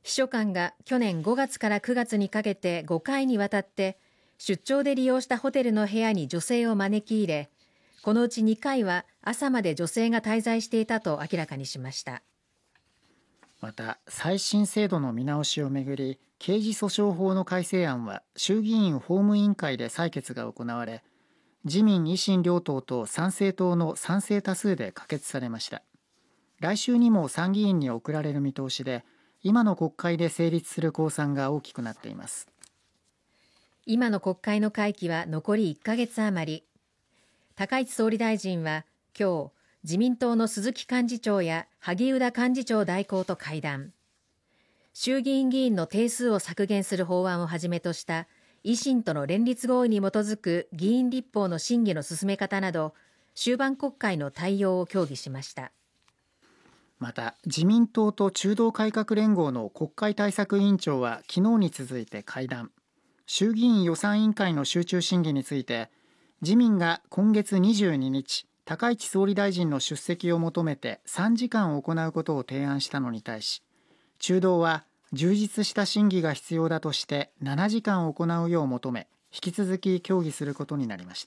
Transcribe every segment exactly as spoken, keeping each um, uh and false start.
秘書官が去年ごがつからくがつにかけてごかいにわたって出張で利用したホテルの部屋に女性を招き入れ、このうちにかいは朝まで女性が滞在していたと明らかにしました。 また、再審制度の見直しをめぐり刑事訴訟法の改正案は衆議院法務委員会で採決が行われ、自民維新両党と参政党の賛成多数で可決されました。来週にも参議院に送られる見通しで、今の国会で成立する公算が大きくなっています。 今の国会の会期は残りいっかげつ余り。高市総理大臣は今日、自民党の鈴木幹事長や萩生田幹事長代行と会談。衆議院議員の定数を削減する法案をはじめとした維新との連立合意に基づく議員立法の審議の進め方など、終盤国会の対応を協議しました。 また、自民党と中道改革連合の国会対策委員長は昨日に続いて会談。衆議院予算委員会の集中審議について、自民が今月にじゅうににち、高市総理大臣の出席を求めてさんじかん行うことを提案したのに対し、中道は充実した審議が必要だとしてななじかん行うよう求め、引き続き協議することになりました。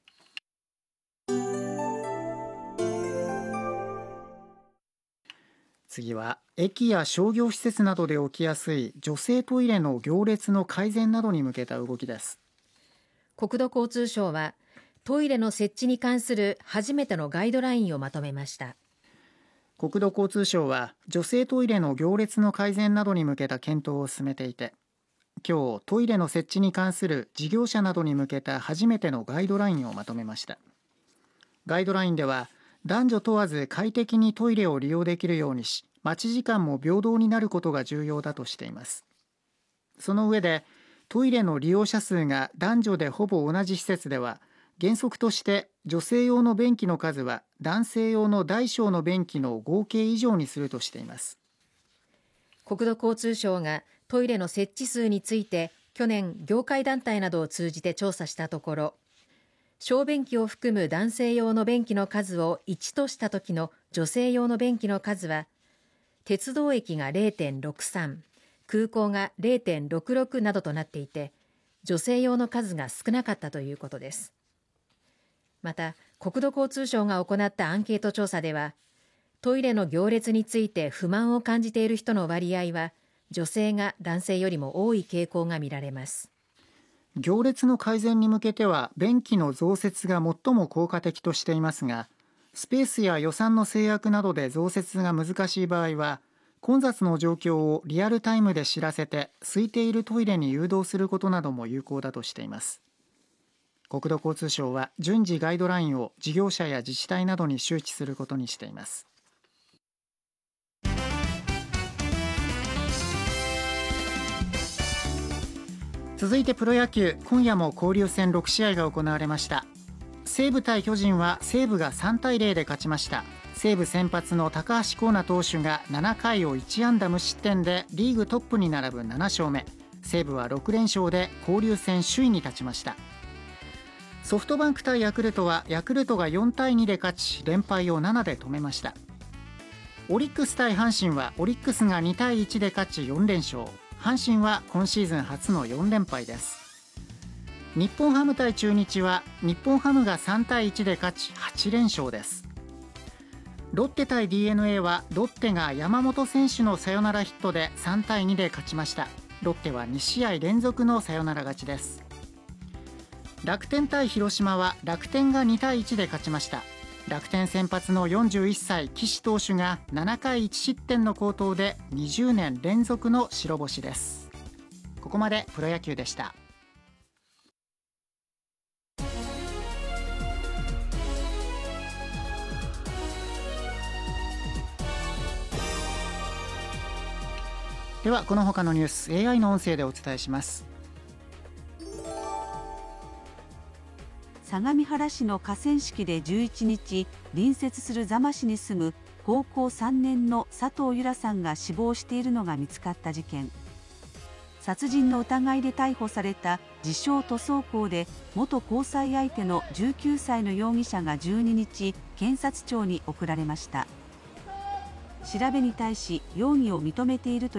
次は、駅や商業施設などで起きやすい女性トイレの行列の改善などに向けた動きです。 国土交通省はトイレの設置に関する初めてのガイドラインをまとめました。 国土交通省は女性トイレの行列の改善などに向けた検討を進めていて、今日トイレの設置に関する事業者などに向けた初めてのガイドラインをまとめました。ガイドラインでは、男女問わず快適にトイレを利用できるようにし、待ち時間も平等になることが重要だとしています。その上で、トイレの利用者数が男女でほぼ同じ施設では、原則として女性用の便器の数は男性用の大小の便器の合計以上にするとしています。 国土交通省がトイレの設置数について去年業界団体などを通じて調査したところ、小便器を含む男性用の便器の数をいちとした時の女性用の便器の数は、鉄道駅が れいてんろくさん、空港が れいてんろくろく などとなっていて、女性用の数が少なかったということです。また、国土交通省が行ったアンケート調査では、トイレの行列について不満を感じている人の割合は、女性が男性よりも多い傾向が見られます。 行列の改善に向けては、便器の増設が最も効果的としていますが、スペースや予算の制約などで増設が難しい場合は、混雑の状況をリアルタイムで知らせて、空いているトイレに誘導することなども有効だとしています。国土交通省は順次ガイドラインを事業者や自治体などに周知することにしています。続いてプロ野球、今夜も交流戦ろくしあいが行われました。西武対巨人は西武がさんたいゼロで勝ちました。西武先発の高橋光成投手がななかいをいちあんだ無失点でリーグトップに並ぶななしょうめ。西武はろくれんしょうで交流戦首位に立ちました。ソフトバンク対ヤクルトはヤクルトがよんたいにで勝ち、連敗をななで止めました。オリックス対阪神はオリックスがにたいいちで勝ちよんれんしょう。阪神は今シーズン初のよんれんぱいです。日本ハム対中日は日本ハムがさんたいいちで勝ちはちれんしょうです。ロッテ対 ディーエヌエー はロッテが山本選手のサヨナラヒットでさんたいにで勝ちました。ロッテはにしあいれんぞくのサヨナラ勝ちです。楽天対広島は楽天がにたいいちで勝ちました。楽天先発のよんじゅういっさい岸投手がななかいいちしってんの好投でにじゅうねんれんぞくの白星です。ここまでプロ野球でした。ではこの他のニュース エーアイ の音声でお伝えします。 相模原市の河川敷でじゅういちにち、隣接する座間市に住む高校さんねんの佐藤由良さんが死亡しているのが見つかった事件。殺人の疑いで逮捕された自称塗装工で元交際相手のじゅうきゅうさいの容疑者がじゅうににち、検察庁に送られました。調べに対し容疑を認めていると